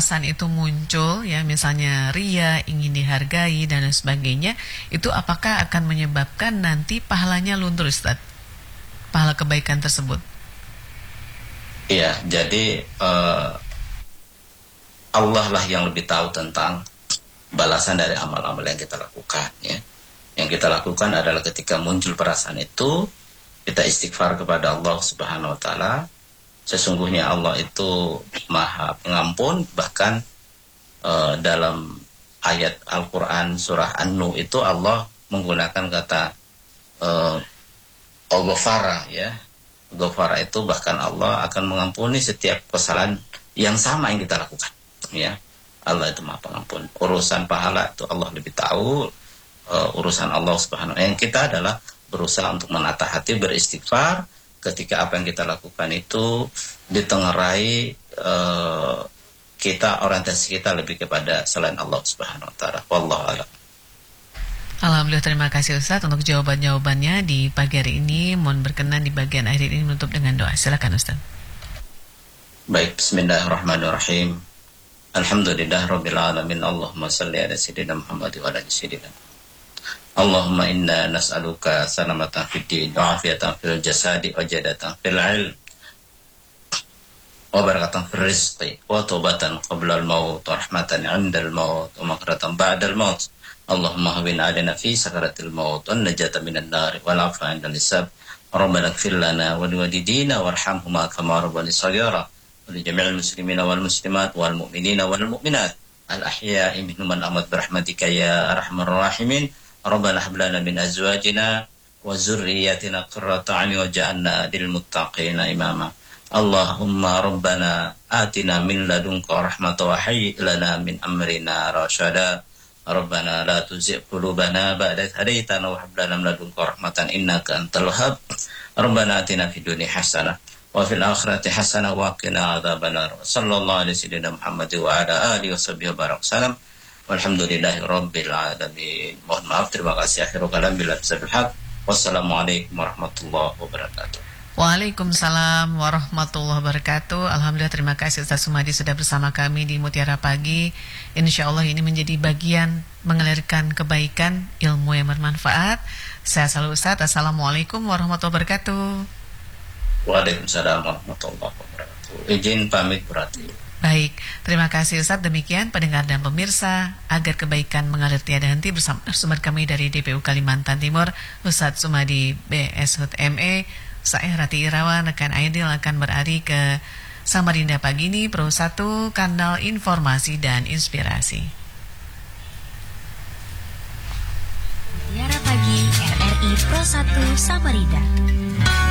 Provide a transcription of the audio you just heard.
perasaan itu muncul, ya misalnya ria, ingin dihargai dan lain sebagainya, itu apakah akan menyebabkan nanti pahalanya luntur, Ustaz? Pahala kebaikan tersebut. Iya, jadi Allah lah yang lebih tahu tentang balasan dari amal-amal yang kita lakukan, ya. Yang kita lakukan adalah ketika muncul perasaan itu, kita istighfar kepada Allah Subhanahu wa taala. Sesungguhnya Allah itu Maha Pengampun, bahkan dalam ayat Al-Qur'an surah An-Nur itu Allah menggunakan kata Al-Ghafara, ya. Ghafara itu bahkan Allah akan mengampuni setiap kesalahan yang sama yang kita lakukan, ya. Allah itu Maha Pengampun. Urusan pahala itu Allah lebih tahu. Urusan Allah Subhanahu wa taala. Yang kita adalah berusaha untuk menata hati, beristighfar ketika apa yang kita lakukan itu ditengarai kita, orientasi kita lebih kepada selain Allah Subhanahu wa taala. Wallahu a'lam. Alhamdulillah, terima kasih Ustaz untuk jawaban-jawabannya di pagi hari ini. Mohon berkenan di bagian akhir ini menutup dengan doa. Silakan Ustaz. Baik, bismillahirrahmanirrahim. Alhamdulillah rabbil alamin. Allahumma salli ala sayyidina Muhammad wa ala sayyidina. Allahumma inna nas'aluka salamatan fid din wa afiyatan fil jasadi wa jadatan fil ilm wa barakatan fil rizqi wa taubatan qabla al maut wa rahmatan 'inda al maut wa maghfiratan ba'da al maut. Allahumma hawwin 'alaina fi sakaratil maut wan najata minan nar wal 'afwa 'inda al-hisab. Rabbana ighfir lana wa liwalidina warhamhuma kama rabbayana shaghira wa li jami'il muslimina wal muslimat wal mu'minina wal mu'minat al ahya'i minhum wal amwat bi rahmatika ya arhamar rahimin. Rabbana hab lana min azwajina wa zurriyyatina qurrata a'yun waj'alna lil muttaqina imama. Allahumma rabbana atina min ladunka rahmatan wa hayyi' lana min amrina rasyada. Rabbana la tuzigh qulubana ba'da idh hadaytana wa hab lana min ladunka rahmatan innaka antal wahhab. Rabbana atina fid dunya hasanah wa fil akhirati hasanah wa qina adzabannar. Sallallahu alaihi wasallam Muhammad wa ala alihi washabbihi wasallam. Walhamdulillahi rabbil alamin. Mohon maaf, terima kasih. Akhirul kalam bila bisabil haq. Wassalamualaikum warahmatullahi wabarakatuh. Waalaikumsalam warahmatullahi wabarakatuh. Alhamdulillah, terima kasih Ustaz Sumadi sudah bersama kami di Mutiara Pagi. Insya Allah ini menjadi bagian mengalirkan kebaikan, ilmu yang bermanfaat. Saya selalu Ustaz. Assalamualaikum warahmatullahi wabarakatuh. Waalaikumsalam warahmatullahi wabarakatuh. Izin pamit berarti. Baik, terima kasih Ustaz. Demikian pendengar dan pemirsa, agar kebaikan mengalir tiada henti, bersama narasumber kami dari DPU Kalimantan Timur, Ustaz Sumadi BSHME. Saya Rati Irawan, rekan Aidil akan beralih ke Samarinda pagi ini, Pro 1, kanal informasi dan inspirasi. Mutiara Pagi RRI Pro 1 Samarinda.